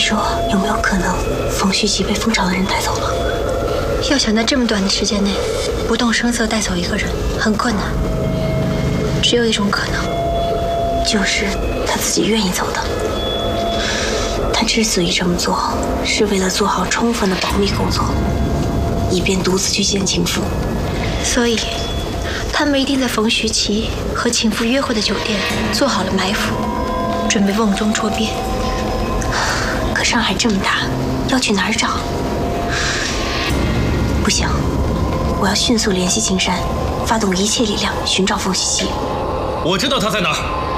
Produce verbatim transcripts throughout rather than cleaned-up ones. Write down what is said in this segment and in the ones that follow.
说有没有可能冯旭琪被蜂巢的人带走了？ 要想在这么短的时间内不动声色带走一个人，很困难。只有一种可能， 就是他自己愿意走的。他之所以这么做，是为了做好充分的保密工作，以便独自去见情妇。 所以，他们一定在冯徐琪和情妇约会的酒店做好了埋伏，准备瓮中捉鳖。 可上海这么大，要去哪儿找？不行，我要迅速联系青山，发动一切力量寻找冯徐琪。 我知道他在哪儿。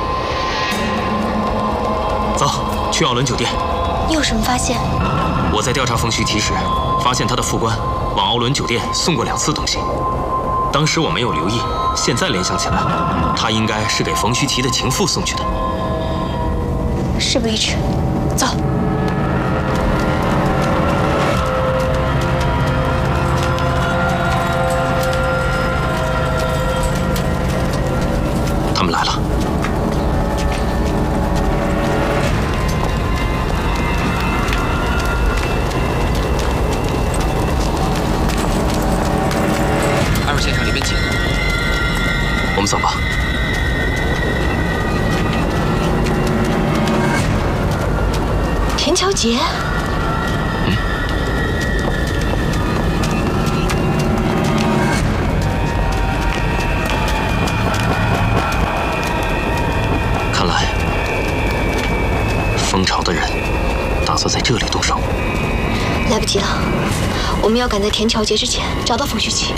走，去奥伦酒店。 你有什么发现？ 我在调查冯徐琪时，发现他的副官往奥伦酒店送过两次东西。当时我没有留意，现在联想起来，他应该是给冯徐琪的情妇送去的。 事不宜迟，走。 他们来了。 二位先生，里面请。 我们走吧。 田乔杰。 嗯。看来，蜂巢的人打算在这里动手。 来不及了，我们要赶在田乔杰之前找到冯徐琪。